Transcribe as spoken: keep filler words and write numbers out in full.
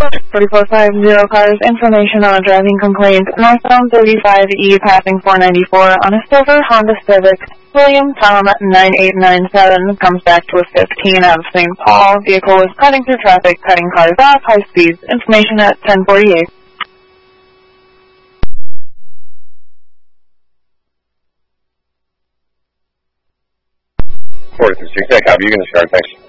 forty-four five zero cars, information on a driving complaint. Northbound thirty-five E passing four ninety-four on a silver Honda Civic. William Tom nine eight nine seven comes back to a fifteen out of Saint Paul. Vehicle was cutting through traffic, cutting cars off high speeds. Information at ten forty-eight. forty-six, copy. You can start, thanks.